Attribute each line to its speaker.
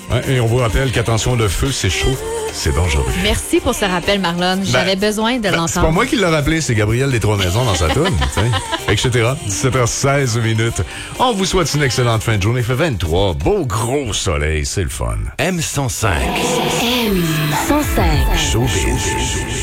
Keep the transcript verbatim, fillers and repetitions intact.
Speaker 1: Ouais, et on vous rappelle qu'attention, le feu, c'est chaud, c'est dangereux.
Speaker 2: Merci pour ce rappel, Marlon. J'avais
Speaker 1: Ben,
Speaker 2: besoin de
Speaker 1: ben,
Speaker 2: l'entendre.
Speaker 1: C'est pas moi qui l'ai rappelé, c'est Gabriel des Trois-Maisons dans sa toune, tu sais. et cetera. dix-sept heures seize minutes. On vous souhaite une excellente fin de journée. Il fait vingt-trois. Beau gros soleil, c'est le fun.
Speaker 3: M cent cinq.
Speaker 4: M cent cinq.
Speaker 3: Showbiz.